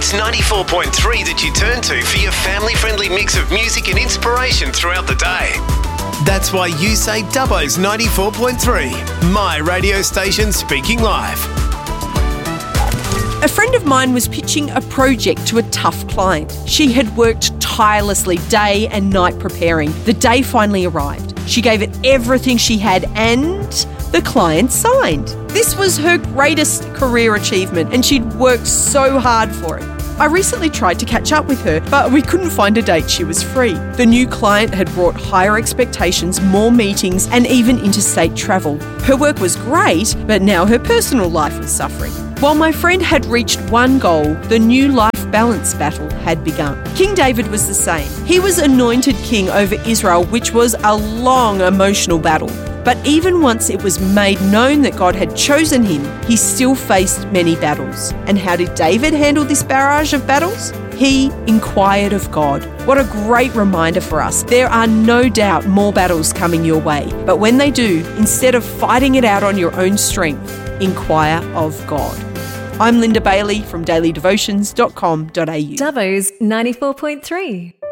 It's 94.3 that you turn to for your family-friendly mix of music and inspiration throughout the day. That's why you say Dubbo's 94.3, my radio station speaking live. A friend of mine was pitching a project to a tough client. She had worked tirelessly day and night preparing. The day finally arrived. She gave it everything she had and the client signed. This was her greatest career achievement and she'd worked so hard for it. I recently tried to catch up with her, but we couldn't find a date she was free. The new client had brought higher expectations, more meetings, and even interstate travel. Her work was great, but now her personal life was suffering. While my friend had reached one goal, the new life balance battle had begun. King David was the same. He was anointed king over Israel, which was a long emotional battle. But even once it was made known that God had chosen him, he still faced many battles. And how did David handle this barrage of battles? He inquired of God. What a great reminder for us. There are no doubt more battles coming your way. But when they do, instead of fighting it out on your own strength, inquire of God. I'm Linda Bailey from dailydevotions.com.au. Dubbo's 94.3.